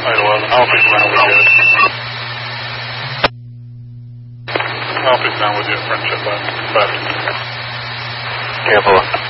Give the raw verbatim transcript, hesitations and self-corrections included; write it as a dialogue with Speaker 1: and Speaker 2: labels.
Speaker 1: eight eleven. I'll pick around with you. I'll pick down with you at Friendship Lab. Bye.
Speaker 2: Careful.